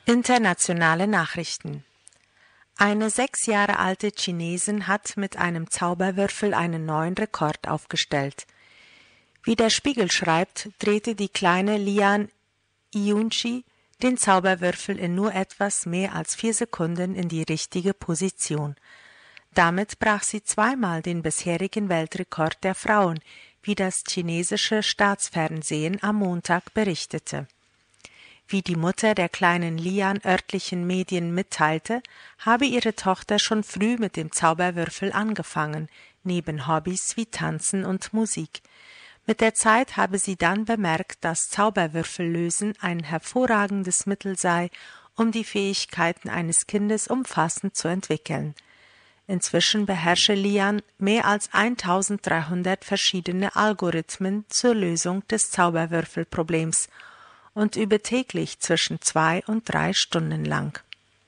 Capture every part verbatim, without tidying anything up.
Internationale Nachrichten. Eine sechs Jahre alte Chinesin hat mit einem Zauberwürfel einen neuen Rekord aufgestellt. Wie der Spiegel schreibt, drehte die kleine Lian Yunqi den Zauberwürfel in nur etwas mehr als vier Sekunden in die richtige Position. Damit brach sie zweimal den bisherigen Weltrekord der Frauen, wie das chinesische Staatsfernsehen am Montag berichtete. Wie die Mutter der kleinen Lian örtlichen Medien mitteilte, habe ihre Tochter schon früh mit dem Zauberwürfel angefangen, neben Hobbys wie Tanzen und Musik. Mit der Zeit habe sie dann bemerkt, dass Zauberwürfellösen ein hervorragendes Mittel sei, um die Fähigkeiten eines Kindes umfassend zu entwickeln. Inzwischen beherrsche Lian mehr als eintausenddreihundert verschiedene Algorithmen zur Lösung des Zauberwürfelproblems und übe täglich zwischen zwei und drei Stunden lang.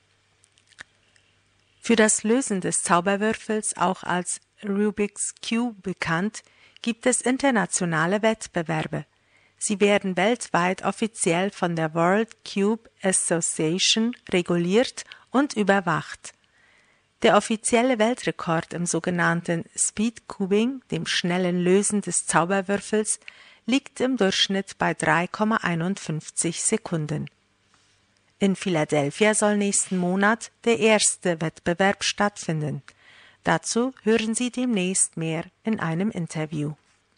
Für das Lösen des Zauberwürfels, auch als Rubik's Cube bekannt, gibt es internationale Wettbewerbe. Sie werden weltweit offiziell von der World Cube Association reguliert und überwacht. Der offizielle Weltrekord im sogenannten Speedcubing, dem schnellen Lösen des Zauberwürfels, liegt im Durchschnitt bei drei Komma einundfünfzig Sekunden. In Philadelphia soll nächsten Monat der erste Wettbewerb stattfinden. Dazu hören Sie demnächst mehr in einem Interview.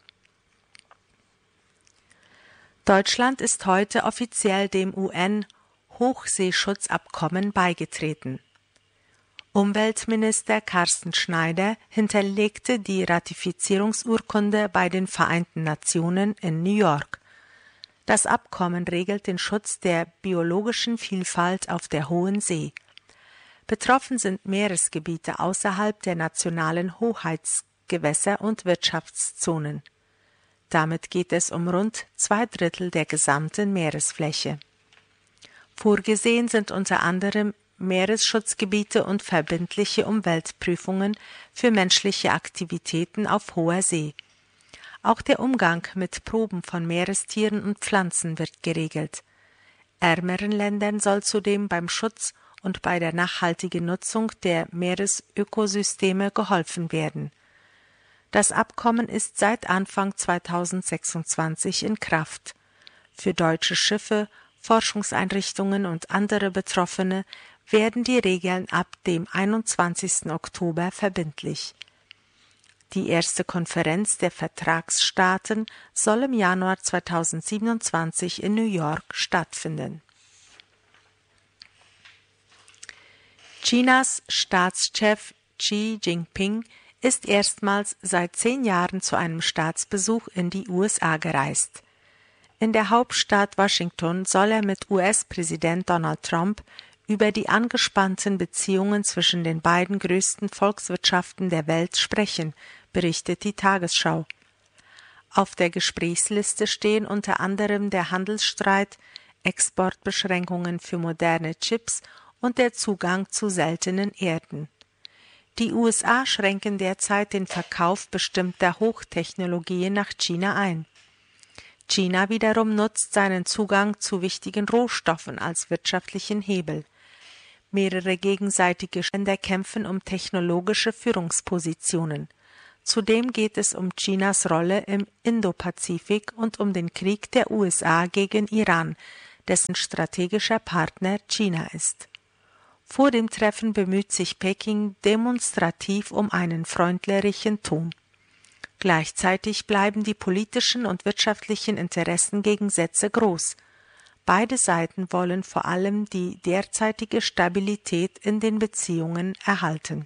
Deutschland ist heute offiziell dem U N-Hochseeschutzabkommen beigetreten. Umweltminister Carsten Schneider hinterlegte die Ratifizierungsurkunde bei den Vereinten Nationen in New York. Das Abkommen regelt den Schutz der biologischen Vielfalt auf der Hohen See. Betroffen sind Meeresgebiete außerhalb der nationalen Hoheitsgewässer und Wirtschaftszonen. Damit geht es um rund zwei Drittel der gesamten Meeresfläche. Vorgesehen sind unter anderem Meeresschutzgebiete und verbindliche Umweltprüfungen für menschliche Aktivitäten auf hoher See. Auch der Umgang mit Proben von Meerestieren und Pflanzen wird geregelt. Ärmeren Ländern soll zudem beim Schutz und bei der nachhaltigen Nutzung der Meeresökosysteme geholfen werden. Das Abkommen ist seit Anfang zweitausendsechsundzwanzig in Kraft. Für deutsche Schiffe, Forschungseinrichtungen und andere Betroffene werden die Regeln ab dem einundzwanzigsten Oktober verbindlich. Die erste Konferenz der Vertragsstaaten soll im Januar zweitausendsiebenundzwanzig in New York stattfinden. Chinas Staatschef Xi Jinping ist erstmals seit zehn Jahren zu einem Staatsbesuch in die U S A gereist. In der Hauptstadt Washington soll er mit U S-Präsident Donald Trump über die angespannten Beziehungen zwischen den beiden größten Volkswirtschaften der Welt sprechen, berichtet die Tagesschau. Auf der Gesprächsliste stehen unter anderem der Handelsstreit, Exportbeschränkungen für moderne Chips und der Zugang zu seltenen Erden. Die U S A schränken derzeit den Verkauf bestimmter Hochtechnologien nach China ein. China wiederum nutzt seinen Zugang zu wichtigen Rohstoffen als wirtschaftlichen Hebel. Mehrere gegenseitige Länder kämpfen um technologische Führungspositionen. Zudem geht es um Chinas Rolle im Indopazifik und um den Krieg der U S A gegen Iran, dessen strategischer Partner China ist. Vor dem Treffen bemüht sich Peking demonstrativ um einen freundlichen Ton. Gleichzeitig bleiben die politischen und wirtschaftlichen Interessengegensätze groß. Beide Seiten wollen vor allem die derzeitige Stabilität in den Beziehungen erhalten.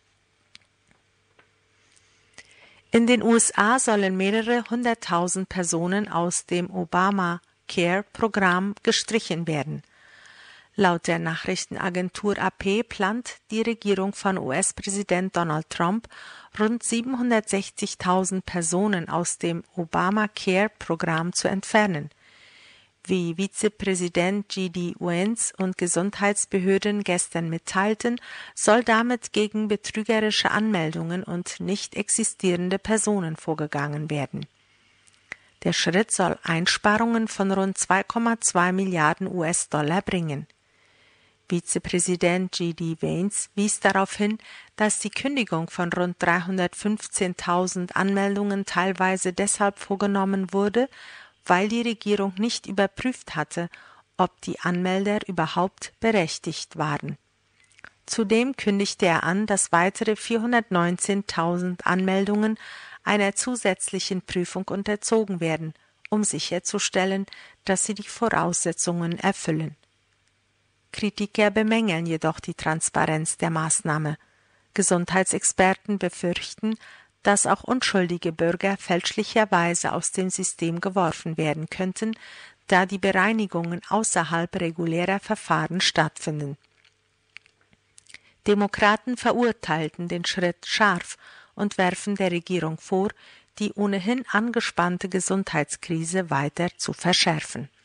In den U S A sollen mehrere hunderttausend Personen aus dem Obamacare-Programm gestrichen werden. Laut der Nachrichtenagentur A P plant die Regierung von U S-Präsident Donald Trump, rund siebenhundertsechzigtausend Personen aus dem Obamacare-Programm zu entfernen. Wie Vizepräsident J D Vance und Gesundheitsbehörden gestern mitteilten, soll damit gegen betrügerische Anmeldungen und nicht existierende Personen vorgegangen werden. Der Schritt soll Einsparungen von rund zwei Komma zwei Milliarden U S-Dollar bringen. Vizepräsident G D Vance wies darauf hin, dass die Kündigung von rund dreihundertfünfzehntausend Anmeldungen teilweise deshalb vorgenommen wurde, weil die Regierung nicht überprüft hatte, ob die Anmelder überhaupt berechtigt waren. Zudem kündigte er an, dass weitere vierhundertneunzehntausend Anmeldungen einer zusätzlichen Prüfung unterzogen werden, um sicherzustellen, dass sie die Voraussetzungen erfüllen. Kritiker bemängeln jedoch die Transparenz der Maßnahme. Gesundheitsexperten befürchten, dass auch unschuldige Bürger fälschlicherweise aus dem System geworfen werden könnten, da die Bereinigungen außerhalb regulärer Verfahren stattfinden. Demokraten verurteilten den Schritt scharf und werfen der Regierung vor, die ohnehin angespannte Gesundheitskrise weiter zu verschärfen.